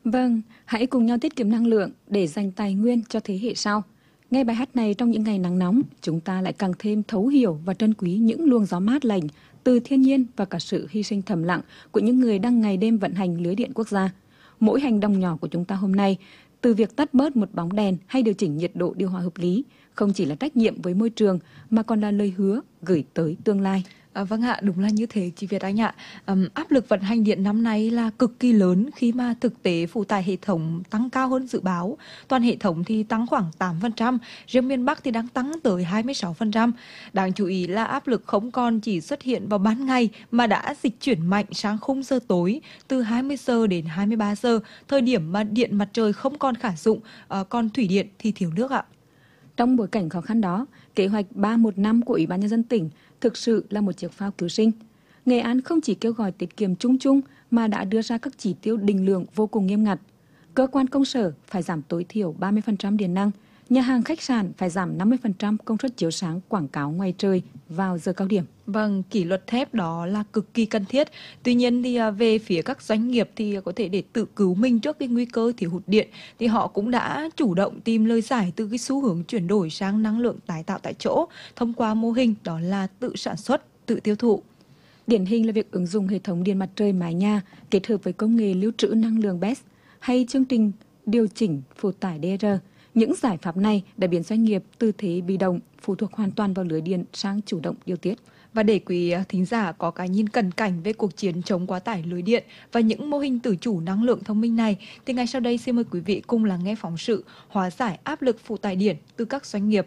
Vâng, hãy cùng nhau tiết kiệm năng lượng để dành tài nguyên cho thế hệ sau. Nghe bài hát này trong những ngày nắng nóng, chúng ta lại càng thêm thấu hiểu và trân quý những luồng gió mát lành từ thiên nhiên và cả sự hy sinh thầm lặng của những người đang ngày đêm vận hành lưới điện quốc gia. Mỗi hành động nhỏ của chúng ta hôm nay, từ việc tắt bớt một bóng đèn hay điều chỉnh nhiệt độ điều hòa hợp lý, không chỉ là trách nhiệm với môi trường mà còn là lời hứa gửi tới tương lai. Vâng ạ, đúng là như thế chị Việt Anh ạ. Áp lực vận hành điện năm nay là cực kỳ lớn khi mà thực tế phụ tải hệ thống tăng cao hơn dự báo. Toàn hệ thống thì tăng khoảng 8%, riêng miền Bắc thì đang tăng tới 26%. Đáng chú ý là áp lực không còn chỉ xuất hiện vào ban ngày mà đã dịch chuyển mạnh sang khung giờ tối từ 20 giờ đến 23 giờ, thời điểm mà điện mặt trời không còn khả dụng, còn thủy điện thì thiếu nước ạ. Trong bối cảnh khó khăn đó, kế hoạch 315 của Ủy ban Nhân dân tỉnh thực sự là một chiếc phao cứu sinh. Nghệ An không chỉ kêu gọi tiết kiệm chung chung mà đã đưa ra các chỉ tiêu định lượng vô cùng nghiêm ngặt. Cơ quan công sở phải giảm tối thiểu 30% điện năng, nhà hàng khách sạn phải giảm 50% công suất chiếu sáng quảng cáo ngoài trời vào giờ cao điểm. Vâng, kỷ luật thép đó là cực kỳ cần thiết. Tuy nhiên thì về phía các doanh nghiệp thì có thể để tự cứu mình trước cái nguy cơ thiếu hụt điện thì họ cũng đã chủ động tìm lời giải từ cái xu hướng chuyển đổi sang năng lượng tái tạo tại chỗ thông qua mô hình đó là tự sản xuất, tự tiêu thụ. Điển hình là việc ứng dụng hệ thống điện mặt trời mái nhà kết hợp với công nghệ lưu trữ năng lượng BESS hay chương trình điều chỉnh phụ tải DR. Những giải pháp này đã biến doanh nghiệp từ thế bị động, phụ thuộc hoàn toàn vào lưới điện sang chủ động điều tiết. Và để quý thính giả có cái nhìn cận cảnh về cuộc chiến chống quá tải lưới điện và những mô hình tự chủ năng lượng thông minh này, thì ngay sau đây xin mời quý vị cùng lắng nghe phóng sự hóa giải áp lực phụ tải điện từ các doanh nghiệp.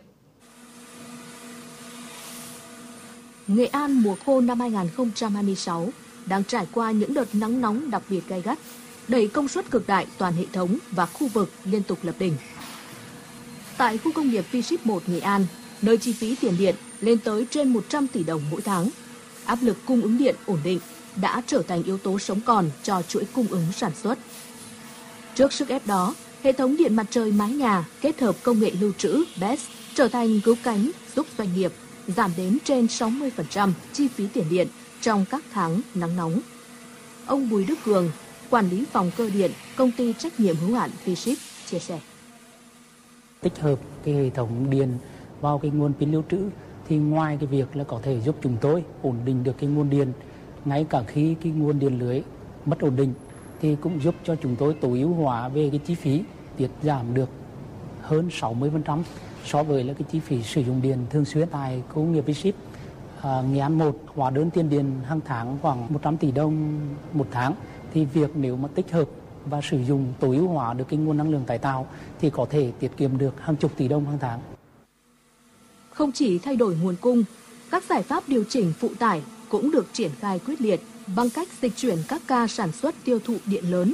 Nghệ An mùa khô năm 2026 đang trải qua những đợt nắng nóng đặc biệt gay gắt, đẩy công suất cực đại toàn hệ thống và khu vực liên tục lập đỉnh. Tại khu công nghiệp V-Ship 1 Nghệ An, nơi chi phí tiền điện lên tới trên 100 tỷ đồng mỗi tháng, áp lực cung ứng điện ổn định đã trở thành yếu tố sống còn cho chuỗi cung ứng sản xuất. Trước sức ép đó, hệ thống điện mặt trời mái nhà kết hợp công nghệ lưu trữ BESS trở thành cứu cánh giúp doanh nghiệp giảm đến trên 60% chi phí tiền điện trong các tháng nắng nóng. Ông Bùi Đức Cường, quản lý phòng cơ điện, công ty trách nhiệm hữu hạn V-Ship chia sẻ. Tích hợp cái hệ thống điện vào cái nguồn pin lưu trữ thì ngoài cái việc là có thể giúp chúng tôi ổn định được cái nguồn điện, ngay cả khi cái nguồn điện lưới mất ổn định thì cũng giúp cho chúng tôi tối ưu hóa về cái chi phí, tiết giảm được hơn 60% so với là cái chi phí sử dụng điện thường xuyên tại khu công nghiệp V-Ship. Nghệ An 1 hóa đơn tiền điện hàng tháng khoảng 100 tỷ đồng một tháng, thì việc nếu mà tích hợp và sử dụng tối ưu hóa được cái nguồn năng lượng tái tạo thì có thể tiết kiệm được hàng chục tỷ đồng hàng tháng. Không chỉ thay đổi nguồn cung, các giải pháp điều chỉnh phụ tải cũng được triển khai quyết liệt bằng cách dịch chuyển các ca sản xuất tiêu thụ điện lớn